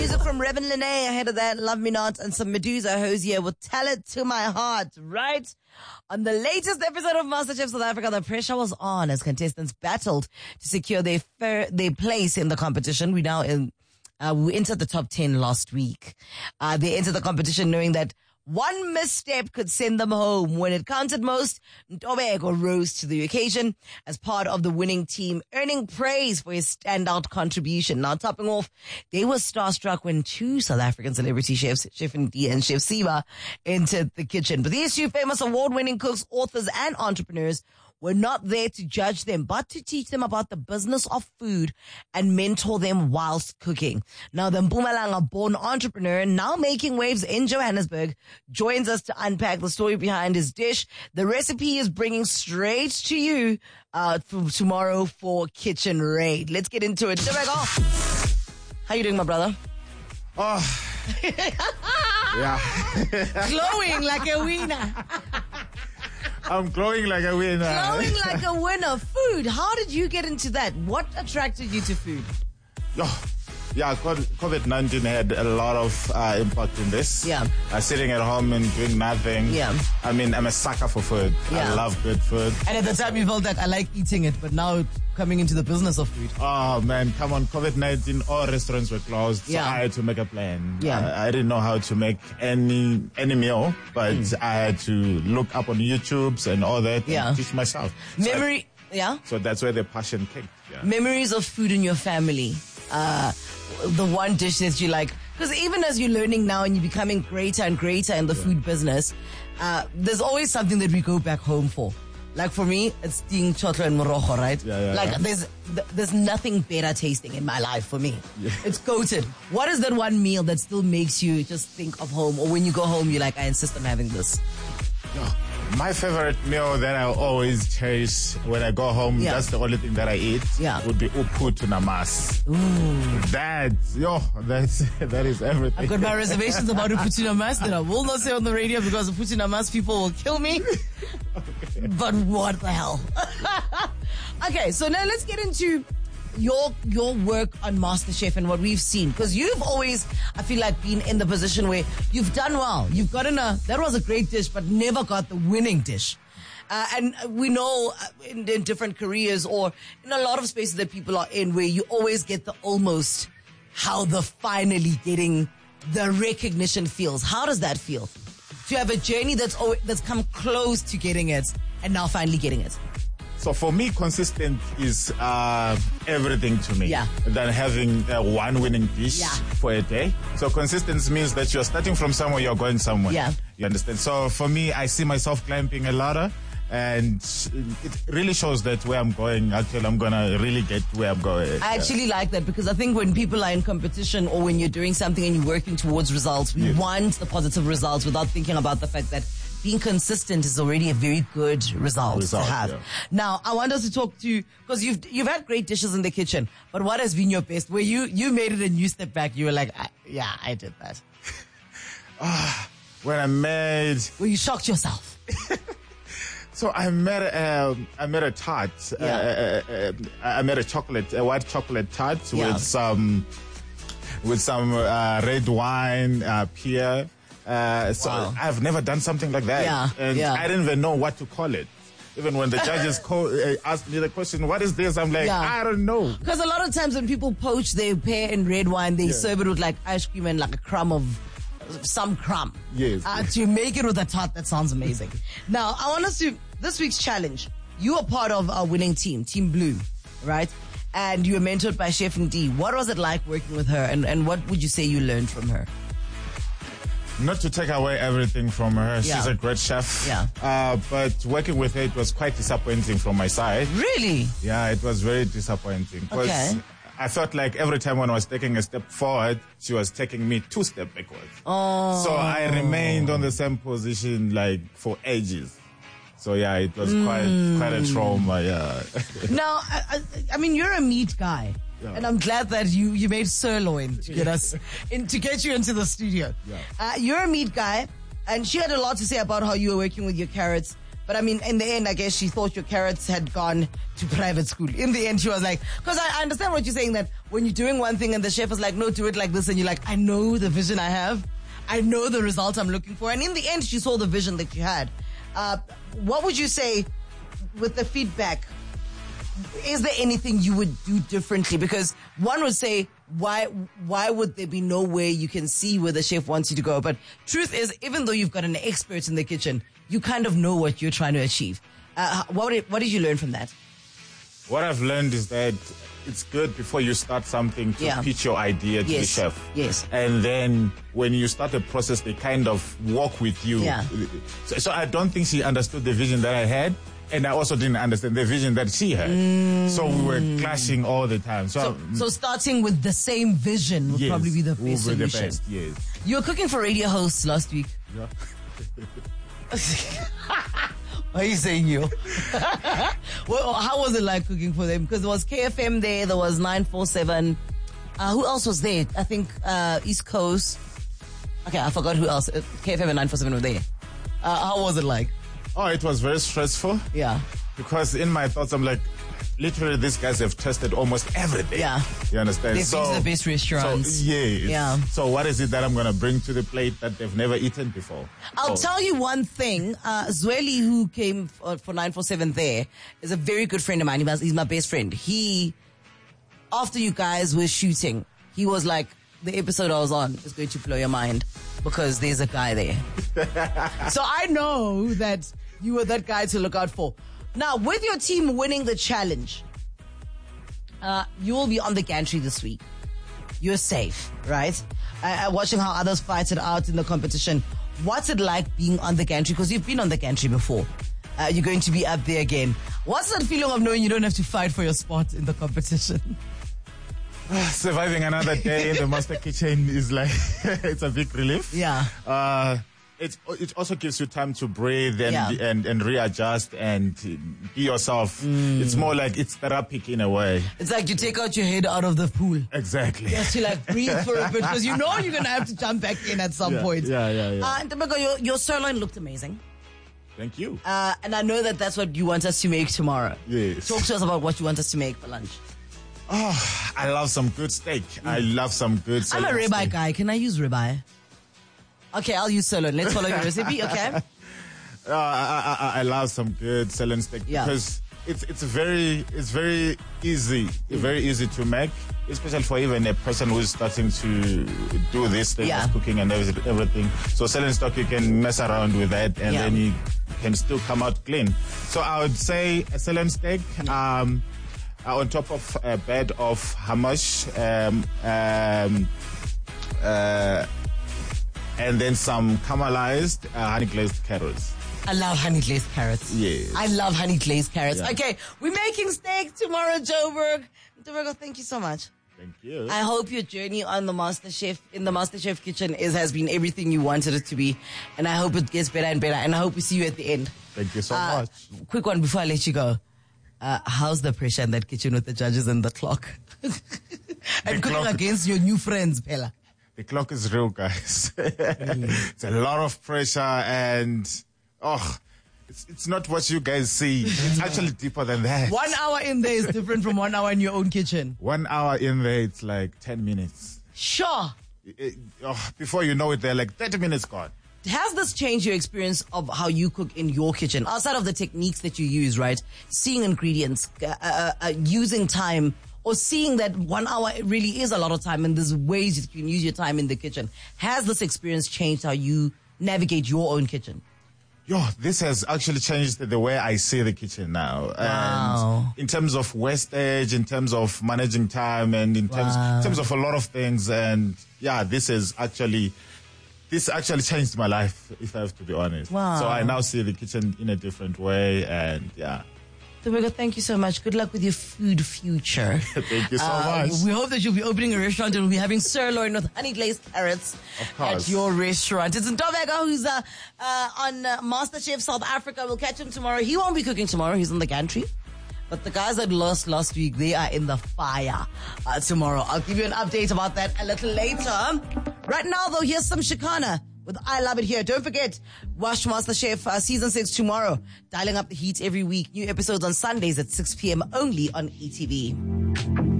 Music from Revan Lene, ahead of that, Love Me Not, and some Medusa Hosier will Tell It to My Heart, right? On the latest episode of MasterChef South Africa, the pressure was on as contestants battled to secure their place in the competition. We entered the top 10 last week. They entered the competition knowing that one misstep could send them home. When it counted most, Ntobeko rose to the occasion as part of the winning team, earning praise for his standout contribution. Now, topping off, they were starstruck when two South African celebrity chefs, Chef Ndie and Chef Siba, entered the kitchen. But these two famous award-winning cooks, authors, and entrepreneurs were not there to judge them, but to teach them about the business of food and mentor them whilst cooking. Now, the Mpumalanga-born entrepreneur, now making waves in Johannesburg, joins us to unpack the story behind his dish. The recipe is bringing straight to you tomorrow for Kitchen Raid. Let's get into it. How you doing, my brother? Oh, yeah. Glowing like a winner. I'm glowing like a winner. Glowing like a winner. Food. How did you get into that? What attracted you to food? Yeah, COVID-19 had a lot of impact in this. Yeah. Sitting at home and doing nothing. Yeah. I mean, I'm a sucker for food. Yeah. I love good food. And at the time you felt like I like eating it, but now coming into the business of food. Oh man, come on, COVID-19, all restaurants were closed, so Yeah. I had to make a plan. Yeah. I didn't know how to make any meal, but I had to look up on YouTubes and all that Yeah. and teach myself. So that's where the passion came. Yeah. Memories of food in your family. The one dish that you like. Because even as you're learning now and you're becoming greater and greater in the food business, there's always something that we go back home for. Like for me, it's ting chotlo and morojo, right? Yeah. There's nothing better tasting in my life for me. Yeah. It's goated. What is that one meal that still makes you just think of home? Or when you go home, you're like, I insist on having this. My favorite meal that I always chase when I go home, Yeah. that's the only thing that I eat, would be uputu namas. Ooh. That is everything. I've got my reservations about uputu namas that I will not say on the radio because uputu namas people will kill me. Okay. But what the hell? Okay, so now let's get into your work on MasterChef and what we've seen, because you've always, I feel like, been in the position where you've done well. You've gotten that was a great dish, but never got the winning dish. And we know in different careers or in a lot of spaces that people are in where you always get the almost, how the finally getting the recognition feels. How does that feel? To have a journey that's come close to getting it and now finally getting it. So for me, consistent is everything to me. Yeah. Than having one winning dish for a day. So consistency means that you're starting from somewhere, you're going somewhere. Yeah. You understand? So for me, I see myself climbing a ladder. And it really shows that where I'm going, actually, I'm going to really get where I'm going. I actually like that because I think when people are in competition or when you're doing something and you're working towards results, we want the positive results without thinking about the fact that being consistent is already a very good result to have. Yeah. Now, I want us to talk to, because you've had great dishes in the kitchen, but what has been your best? Where you made it and you stepped back, you were like, I did that. When I made... Well, you shocked yourself. So I made a tart. I made a white chocolate tart with some red wine, pear. So I've never done something like that. I didn't even know what to call it. Even when the judges asked me the question, what is this? I'm like, I don't know. Because a lot of times when people poach their pear and red wine, they serve it with like ice cream and like a crumb of some crumb. Yes. To make it with a tart, that sounds amazing. Now, I want us to, this week's challenge, you are part of our winning team, Team Blue, right? And you were mentored by Chef Ndie. What was it like working with her and what would you say you learned from her? Not to take away everything from her. She's a great chef. Yeah. But working with her, it was quite disappointing from my side. Really? Yeah, it was very disappointing. Okay. I felt like every time when I was taking a step forward, she was taking me 2 steps backwards. Oh. So I remained on the same position like for ages. So yeah, it was quite a trauma. Yeah. Now, I mean, you're a meat guy. Yeah. And I'm glad that you made sirloin to get us to get you into the studio. Yeah. You're a meat guy, and she had a lot to say about how you were working with your carrots. But I mean, in the end, I guess she thought your carrots had gone to private school. In the end, she was like, because I understand what you're saying, that when you're doing one thing and the chef is like, no, do it like this. And you're like, I know the vision I have. I know the result I'm looking for. And in the end, she saw the vision that you had. What would you say with the feedback? Is there anything you would do differently? Because one would say, why would there be no way you can see where the chef wants you to go? But truth is, even though you've got an expert in the kitchen, you kind of know what you're trying to achieve. What did you learn from that? What I've learned is that it's good before you start something to pitch your idea to the chef. Yes. And then when you start the process, they kind of walk with you. Yeah. So I don't think she understood the vision that I had. And I also didn't understand the vision that she had. So we were clashing all the time. So starting with the same vision would probably be the best solution. The best, yes. You were cooking for radio hosts last week. Yeah. Why are you saying you? Well, how was it like cooking for them? Because there was KFM there was 947. Who else was there? I think East Coast. Okay, I forgot who else. KFM and 947 were there. How was it like? Oh, it was very stressful. Yeah. Because in my thoughts, I'm like, literally, these guys have tested almost everything. Yeah. You understand? They've been to the best restaurants. So, yes. Yeah. So what is it that I'm going to bring to the plate that they've never eaten before? I'll tell you one thing. Zweli, who came for 947 there, is a very good friend of mine. He's my best friend. After you guys were shooting, he was like, the episode I was on is going to blow your mind because there's a guy there. So I know that you were that guy to look out for. Now, with your team winning the challenge, you will be on the gantry this week. You're safe, right? Watching how others fight it out in the competition. What's it like being on the gantry? Because you've been on the gantry before. You're going to be up there again. What's that feeling of knowing you don't have to fight for your spot in the competition? Surviving another day in the master kitchen is like, it's a big relief. Yeah. It also gives you time to breathe and readjust and be yourself. It's more like it's therapeutic in a way. It's like you take out your head out of the pool. Exactly. You have to like breathe for a bit because you know you're going to have to jump back in at some point. Yeah. Ntobeko, your sirloin looked amazing. Thank you. And I know that's what you want us to make tomorrow. Yes. Talk to us about what you want us to make for lunch. Oh, I love some good steak. I love some good I'm a ribeye guy. Can I use ribeye? Okay, I'll use sirloin. Let's follow your recipe, okay? I love some good sirloin steak because it's very easy, very easy to make, especially for even a person who's starting to do this thing of cooking and everything. So sirloin stock, you can mess around with that and then you can still come out clean. So I would say a sirloin steak, on top of a bed of hummus, and then some caramelized honey glazed carrots. I love honey glazed carrots. Yes. I love honey glazed carrots. Yeah. Okay, we're making steak tomorrow, Joburg. Joburg, thank you so much. Thank you. I hope your journey on the MasterChef kitchen has been everything you wanted it to be. And I hope it gets better and better. And I hope we see you at the end. Thank you so much. Quick one before I let you go. How's the pressure in that kitchen with the judges and the clock? And cooking against your new friends, Pella. The clock is real, guys. It's a lot of pressure and, it's not what you guys see. It's actually deeper than that. 1 hour in there is different from 1 hour in your own kitchen. 1 hour in there, it's like 10 minutes. Sure. Before you know it, they're like 30 minutes gone. Has this changed your experience of how you cook in your kitchen? Outside of the techniques that you use, right? Seeing ingredients, using time, or seeing that 1 hour really is a lot of time and there's ways you can use your time in the kitchen. Has this experience changed how you navigate your own kitchen? This has actually changed the way I see the kitchen now. Wow. And in terms of wastage, in terms of managing time, and in terms of a lot of things. And this actually changed my life, if I have to be honest. Wow. So I now see the kitchen in a different way, and Ntobeko, thank you so much. Good luck with your food future. Thank you so much. We hope that you'll be opening a restaurant and we'll be having sirloin with honey glazed carrots at your restaurant. It's Ntobeko who's on MasterChef South Africa. We'll catch him tomorrow. He won't be cooking tomorrow. He's on the gantry. But the guys that lost last week, they are in the fire tomorrow. I'll give you an update about that a little later. Right now, though, here's some Shikana with with I Love It Here. Don't forget, watch MasterChef season 6 tomorrow. Dialing up the heat every week. New episodes on Sundays at 6 p.m. only on ETV.